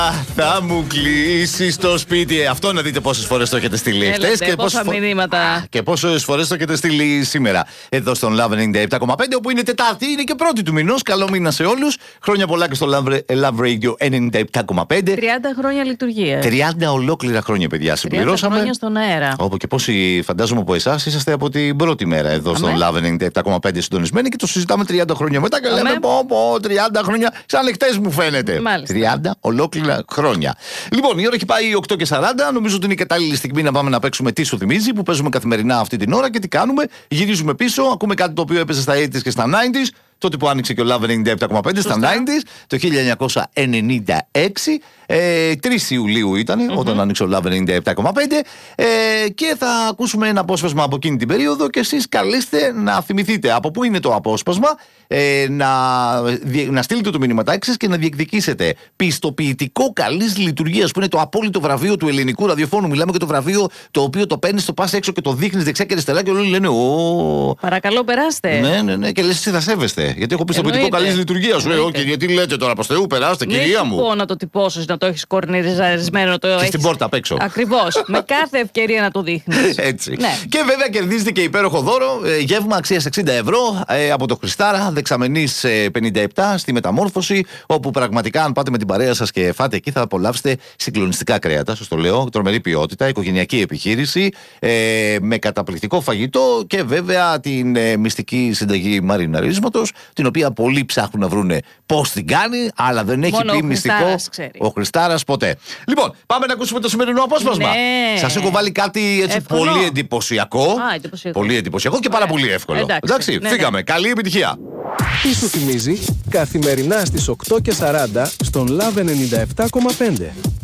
Θα μου κλείσει το σπίτι. Αυτό να δείτε πόσες φορές το έχετε στείλει χτες και πόσα μηνύματα. Και πόσες φορές το έχετε στείλει σήμερα. Εδώ στον Love 97,5, όπου είναι Τετάρτη, είναι και πρώτη του μηνός. Καλό μήνα σε όλους. Χρόνια πολλά και στο Love Radio 97,5. 30 χρόνια λειτουργία. 30 ολόκληρα χρόνια, παιδιά, συμπληρώσαμε. 30 χρόνια στον αέρα. Όπου και πόσοι, φαντάζομαι από εσάς, είσαστε από την πρώτη μέρα εδώ στον Love 97,5 συντονισμένοι και το συζητάμε 30 χρόνια μετά. Και λέμε πω 30 χρόνια, σαν χτες μου φαίνεται. Μάλιστα. 30 ολόκληρα χρόνια. Λοιπόν, η ώρα έχει πάει 8:40. Νομίζω ότι είναι η κατάλληλη στιγμή να πάμε να παίξουμε Τι σου θυμίζει, που παίζουμε καθημερινά αυτή την ώρα. Και τι κάνουμε, γυρίζουμε πίσω, ακούμε κάτι το οποίο έπαιζε στα 80s και στα 90s. Τότε που άνοιξε και ο Love 97,5 στα 90s, το 1996. 3 Ιουλίου ήταν όταν άνοιξε ο Love 97,5. Και θα ακούσουμε ένα απόσπασμα από εκείνη την περίοδο και εσείς καλείστε να θυμηθείτε από πού είναι το απόσπασμα, να στείλετε το μηνυματάκι σας και να διεκδικήσετε πιστοποιητικό καλής λειτουργίας, που είναι το απόλυτο βραβείο του ελληνικού ραδιοφώνου. Μιλάμε για το βραβείο το οποίο το παίρνεις, το πας έξω και το δείχνεις δεξιά και αριστερά και όλοι λένε παρακαλώ, περάστε. Ναι, και λες εσύ θα σέβεστε. Γιατί έχω πιστοποιητικό καλής λειτουργίας. Όχι, γιατί λέτε τώρα προς Θεού, περάστε, κυρία μου. Δεν να το τυπώσεις, να το έχεις κορνιζαρισμένο. Και στην πόρτα απ' έξω. Ακριβώς. Με κάθε ευκαιρία να το δείχνεις. Έτσι. Ναι. Και βέβαια κερδίζετε και υπέροχο δώρο, γεύμα αξίας 60 ευρώ από το Χριστάρα, δεξαμενής 57 στη Μεταμόρφωση, όπου πραγματικά αν πάτε με την παρέα σας και φάτε εκεί θα απολαύσετε συγκλονιστικά κρέατα. Σας το λέω, τρομερή ποιότητα, οικογενειακή επιχείρηση, με καταπληκτικό φαγητό και βέβαια την μυστική συνταγή μαριναρίσματος, την οποία πολλοί ψάχνουν να βρούνε πώς την κάνει, αλλά δεν έχει πει μυστικό ο Χριστάρας ποτέ. Λοιπόν, πάμε να ακούσουμε το σημερινό απόσπασμα. Ναι. Σας έχω βάλει κάτι έτσι πολύ εντυπωσιακό. Πολύ εντυπωσιακό και πάρα πολύ εύκολο. Εντάξει, φύγαμε. Καλή επιτυχία. Τι σου θυμίζει, καθημερινά στις 8:40 στον Love 97,5.